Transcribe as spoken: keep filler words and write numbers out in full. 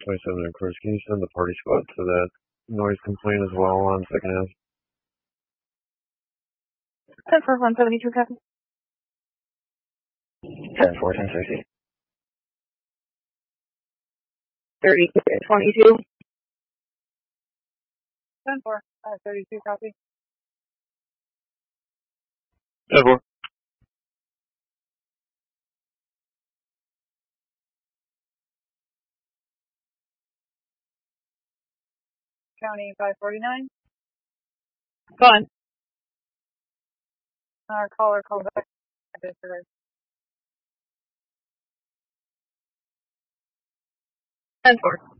twenty-seven and Cruz, can you send the party squad to that noise complaint as well on Second Ave? ten four, one seventy-two, copy. ten four, ten sixty. thirty, twenty-two. ten four, uh, thirty-two, copy. ten four. County five forty-nine. Go on. Our caller called back. ten four.